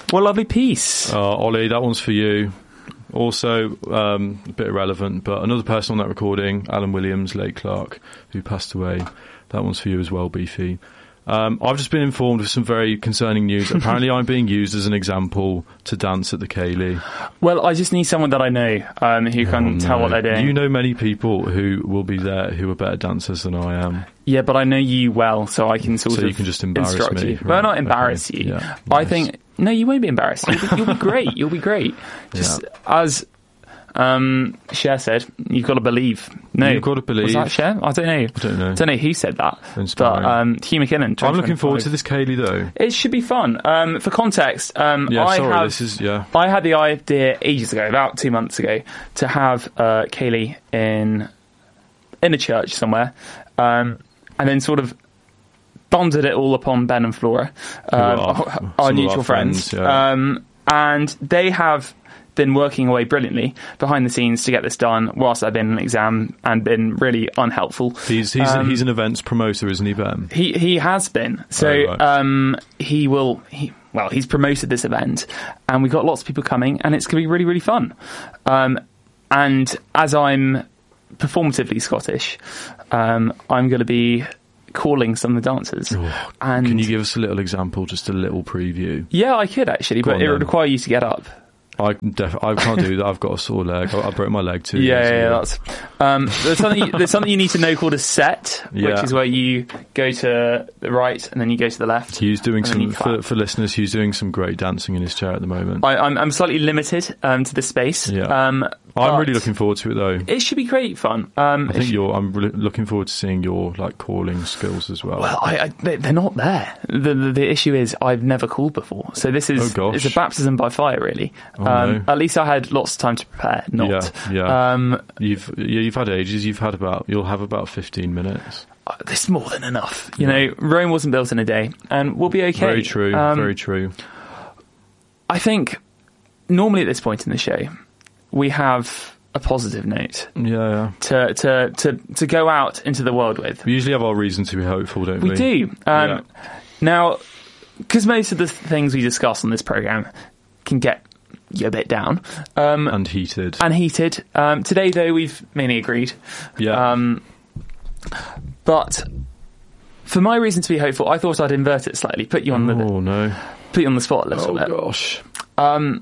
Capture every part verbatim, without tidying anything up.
What a lovely piece. Uh, Ollie, that one's for you. Also, um, a bit irrelevant, but another person on that recording, Alan Williams, late Clark, who passed away. That one's for you as well, Beefy. Um, I've just been informed of some very concerning news. Apparently I'm being used as an example to dance at the Ceilidh. Well, I just need someone that I know um, who can oh, no. tell what they're doing. You know many people who will be there who are better dancers than I am. Yeah, but I know you well, so I can sort so of you can just embarrass instruct me. you. Well, not embarrass okay. you. Yeah, I nice. think... No, you won't be embarrassed. You'll be, you'll be great. You'll be great. Just yeah. as... Um, Cher said, "You've got to believe." No, you've got to believe. Was that Cher? I don't know. I don't know. I don't know who said that. Inspiring. But um, Hugh McKinnon. I'm looking forward to this Ceilidh though. It should be fun. Um, for context, um, yeah, I sorry, have. This is, yeah. I had the idea ages ago, about two months ago, to have uh, Ceilidh in in a church somewhere, um, and then sort of bonded it all upon Ben and Flora, um, our, our mutual our friends. friends, yeah. um, and they have been working away brilliantly behind the scenes to get this done whilst I've been in an exam and been really unhelpful. He's he's, um, he's an events promoter, isn't he, Ben? He he has been. So oh, right. um, he will. He, well, he's promoted this event, and we've got lots of people coming, and it's going to be really really fun. Um, and as I'm performatively Scottish, um, I'm going to be calling some of the dancers. Oh, and can you give us a little example, just a little preview? Yeah, I could actually, Go but on, it would then. require you to get up. I def- I can't do that. I've got a sore leg. I, I broke my leg too. Yeah, years yeah, ago. that's. Um, there's something. There's something you need to know called a set, Yeah. which is where you go to the right and then you go to the left. Hugh's doing and then some you clap. for, for listeners. Hugh's doing some great dancing in his chair at the moment. I, I'm, I'm slightly limited um, to this space. Yeah. Um, I'm but really looking forward to it though. It should be great fun. Um, I think if- you're. I'm really looking forward to seeing your like calling skills as well. Well, I, I, they- they're not there. The, the the issue is I've never called before, so this is Oh, gosh. it's a baptism by fire, really. Oh, um, no. At least I had lots of time to prepare. Not. Yeah, yeah. Um, You've yeah, you've had ages. You've had about. You'll have about fifteen minutes. It's more than enough. You know, Rome wasn't built in a day, and we'll be okay. Very true. Um, very true. I think normally at this point in the show, we have a positive note Yeah, yeah. to to to, to go out into the world with. We usually have our reason to be hopeful, don't we? We do. Um, Yeah. Now, because most of the things we discuss on this programme can get you a bit down um, And heated. and heated. Um, today, though, we've mainly agreed. Yeah. Um, but for my reason to be hopeful, I thought I'd invert it slightly, put you on the oh no. put you on the spot a little Oh bit. gosh. Um,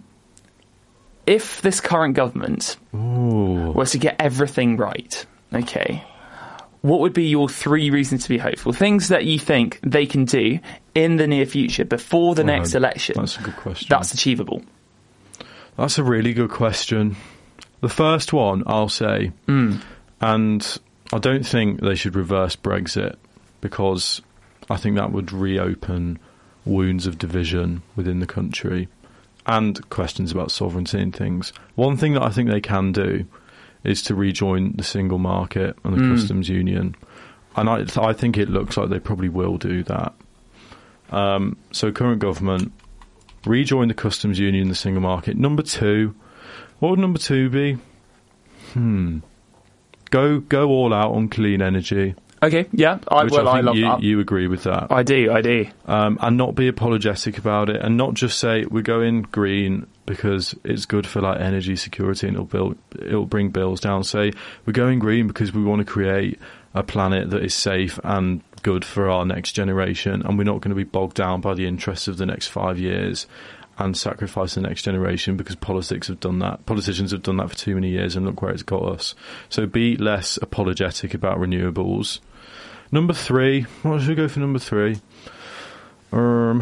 if this current government Ooh. was to get everything right, okay, what would be your three reasons to be hopeful? Things that you think they can do in the near future before the Wow, next election. That's a good question. That's achievable. That's a really good question. The first one, I'll say, Mm. and I don't think they should reverse Brexit because I think that would reopen wounds of division within the country and questions about sovereignty and things. One thing that I think they can do is to rejoin the single market and the Mm. customs union. And I, I think it looks like they probably will do that. Um, so current government, rejoin the customs union, the single market. Number two, what would number two be? Hmm. Go go all out on clean energy. Okay, yeah, I, Which well, I I, think love you, that. you agree with that. I do, I do. Um, and not be apologetic about it, and not just say we're going green because it's good for like energy security and it'll build, it'll bring bills down. Say we're going green because we want to create a planet that is safe and good for our next generation, and we're not going to be bogged down by the interests of the next five years and sacrifice the next generation because politics have done that. Politicians have done that for too many years, and look where it's got us. So be less apologetic about renewables. Number three, what should we go for number three? Um,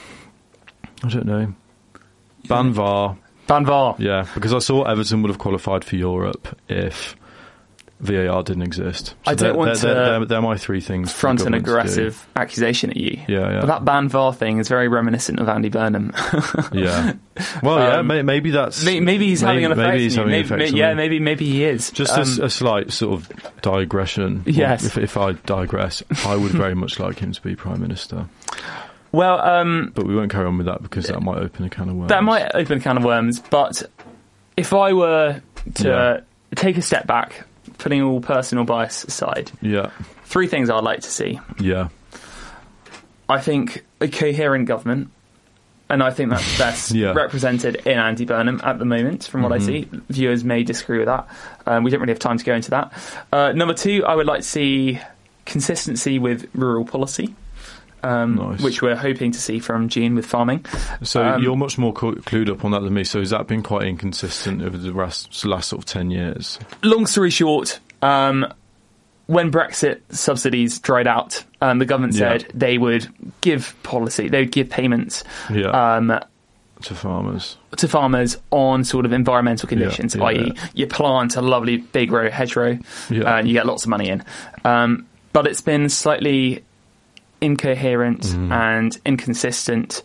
I don't know. Ban V A R. Ban V A R. Yeah, because I saw Everton would have qualified for Europe if V A R didn't exist. So I don't they're, want they're, to they're, they're my three things. for front the an government to do. aggressive accusation at you. Yeah, yeah. But that Ban V A R thing is very reminiscent of Andy Burnham. Yeah. Well, yeah, Um, may, maybe that's... Maybe, maybe he's having an maybe, effect. maybe he's on having you. an effect maybe, on yeah, me. maybe maybe he is. Just Um, a s- a, slight sort of digression. Yes. If, if I digress, I would very much like him to be Prime Minister. well, um, But we won't carry on with that because that might open a can of worms. that might open a can of worms. But if I were to Yeah. take a step back, putting all personal bias aside, Yeah. three things I'd like to see. Yeah. I think a coherent government, and I think that's best Yeah. represented in Andy Burnham at the moment, from what Mm-hmm. I see. Viewers may disagree with that. Um, we don't really have time to go into that. Uh, number two, I would like to see consistency with rural policy. Um, Nice. Which we're hoping to see from Gene with farming. So Um, you're much more cl- clued up on that than me. So has that been quite inconsistent over the last, last sort of ten years? Long story short, um, when Brexit subsidies dried out, um, the government Yeah. said they would give policy, they would give payments Yeah. um, to farmers. to farmers on sort of environmental conditions, yeah, that is, yeah. you plant a lovely big row hedgerow Yeah. and you get lots of money in. Um, but it's been slightly incoherent Mm-hmm. and inconsistent.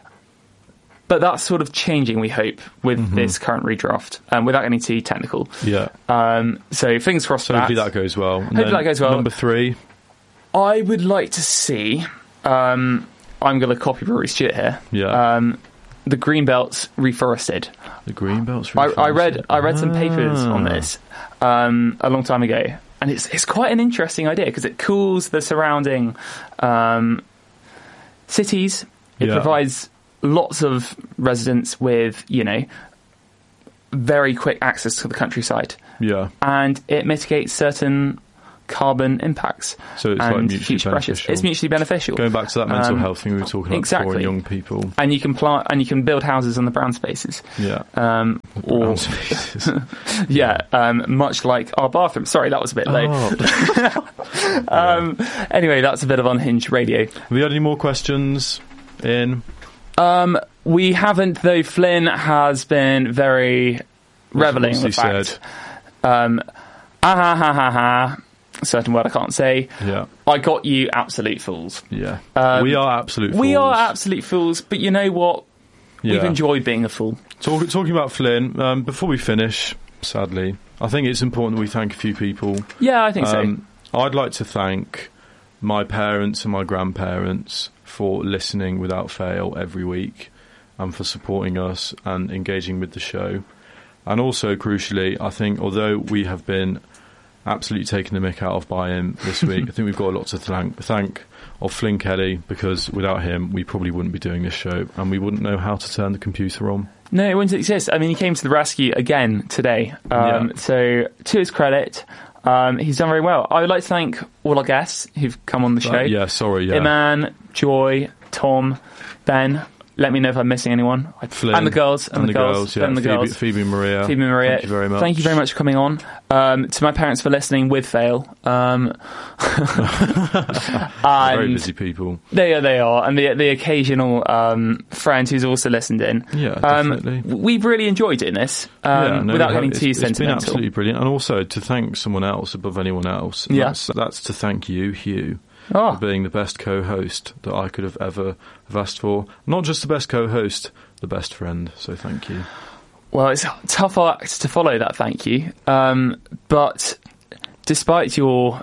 But that's sort of changing, we hope, with Mm-hmm. this current redraft, um, without getting too technical. Yeah. Um, so fingers crossed So for hopefully that. that goes well. And Hopefully then that goes well. Number three. I would like to see, um, I'm going to copy Rory Stewart here, Yeah. um, the green belts reforested. The green belts. I, I read I read some Ah. papers on this um, a long time ago, and it's it's quite an interesting idea because it cools the surrounding um, cities. It Yeah. provides lots of residents with, you know, very quick access to the countryside, Yeah. and it mitigates certain carbon impacts. So it's like and mutually future pressures. beneficial. It's mutually beneficial. Going back to that mental Um, health thing we were talking about exactly. before, and young people. and you can plant and you can build houses on the brown spaces. Yeah. Um, or Brown spaces. yeah, um, much like our bathroom. Sorry, that was a bit low. Oh. Um, anyway, that's a bit of unhinged radio. Have we had any more questions in? Um, we haven't, though. Flynn has been very reveling in the What's he fact. said? Um, ah ha ha ha ha. A certain word I can't say. Yeah. I got you, absolute fools. Yeah. Um, we are absolute fools. We are absolute fools, but you know what? Yeah. We've enjoyed being a fool. Talk, talking about Flynn, um, before we finish, sadly, I think it's important that we thank a few people. Yeah, I think Um, I'd like to thank my parents and my grandparents for listening without fail every week and for supporting us and engaging with the show. And also, crucially, I think although we have been absolutely taken the mick out of by him this week, I think we've got a lot to thank, thank of Flynn Kelly, because without him we probably wouldn't be doing this show and we wouldn't know how to turn the computer on. so. No, it wouldn't exist. I mean, he came to the rescue again today. Um, Yeah. So, to his credit, um, he's done very well. I would like to thank all our guests who've come on the show. Uh, yeah, sorry, yeah. Iman, Joy, Tom, Ben. Let me know if I'm missing anyone. Flynn, and the girls. And, and the, the girls. girls, yeah. And the Phoebe, girls. Phoebe and Maria. Phoebe and Maria. Thank you very much. Thank you very much for coming on. Um, to my parents for listening with fail. Um, Very and busy people. they are, they are. And the the occasional um, friend who's also listened in. Yeah, Um, definitely. we've really enjoyed doing this um, Yeah, no, without we have- getting too it's, it's been sentimental. absolutely brilliant. And also to thank someone else above anyone else. And Yeah. That's, that's to thank you, Hugh, Oh. for being the best co-host that I could have ever have asked for. Not just the best co-host, the best friend. So thank you. Well, it's a tough act to follow that, thank you. Um, but despite your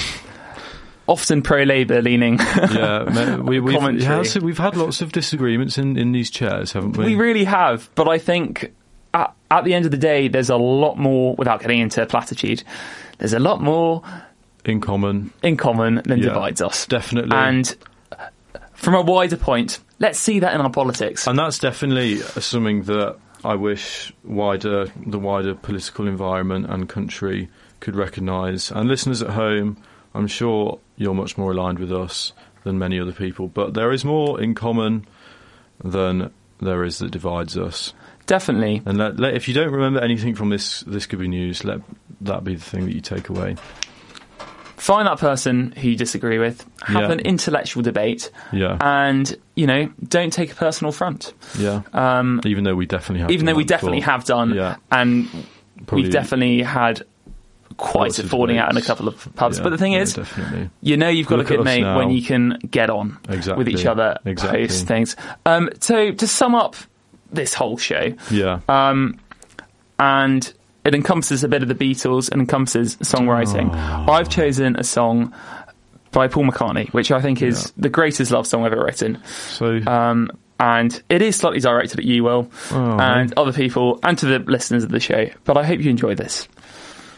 often pro-Labour leaning, Yeah, ma- we, we've, Commentary. yeah, so we've had lots of disagreements in, in these chairs, haven't we? we really have. But I think at, at the end of the day, there's a lot more, without getting into platitude, there's a lot more in common. in common than Yeah, divides us. definitely. And from a wider point, let's see that in our politics. And that's definitely something that I wish wider the wider political environment and country could recognise. And listeners at home, I'm sure you're much more aligned with us than many other people. But there is more in common than there is that divides us. Definitely. And let, let, if you don't remember anything from this, this could be news. Let that be the thing that you take away. Find that person who you disagree with, have Yeah. an intellectual debate, Yeah, and, you know, don't take a personal front. yeah. Um, Even though we definitely have. even done though we that definitely before. have done, Yeah. and Probably we've definitely had quite lots a of falling out in a debates. couple of pubs. Yeah, but the thing yeah, is, definitely. you know you've got Look a good at us mate now. when you can get on Exactly. with each other, Exactly. post things. Um, so to sum up this whole show, Yeah. um, and it encompasses a bit of the Beatles and encompasses songwriting. Oh. I've chosen a song by Paul McCartney, which I think is Yeah. the greatest love song ever written. So Um, and it is slightly directed at you, Will, Oh, and other people, and to the listeners of the show. But I hope you enjoy this.